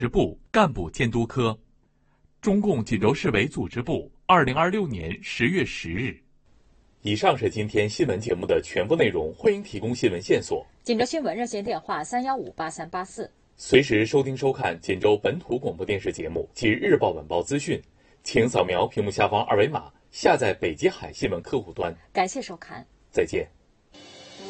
部干部监督科，中共锦州市委组织部，2026年10月10日。以上是今天新闻节目的全部内容，欢迎提供新闻线索。 锦州新闻热线电话3158384， 随时收听收看锦州本土广播电视节目及日报晚报资讯，请扫描屏幕下方二维码下载北极海新闻客户端。 感谢收看， 再见。